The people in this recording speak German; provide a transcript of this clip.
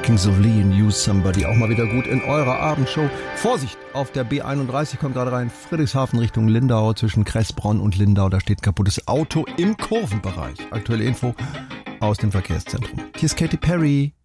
Kings of Leon, Use Somebody, auch mal wieder gut in eurer Abendshow. Vorsicht, auf der B31 kommt gerade rein, Friedrichshafen Richtung Lindau, zwischen Kressbronn und Lindau, da steht ein kaputtes Auto im Kurvenbereich. Aktuelle Info aus dem Verkehrszentrum. Hier ist Katy Perry.